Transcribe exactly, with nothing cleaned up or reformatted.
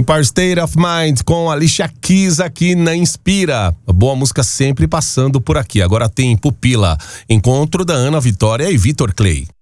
Empire State of Mind com Alicia Keys aqui na Inspira. Boa música sempre passando por aqui. Agora tem Pupila, encontro da Ana Vitória e Vitor Clay.